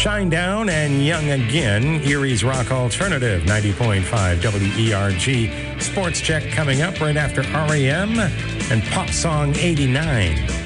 Shinedown and Young Again, Erie's Rock Alternative, 90.5 WERG. Sports Check coming up right after REM and Pop Song 89.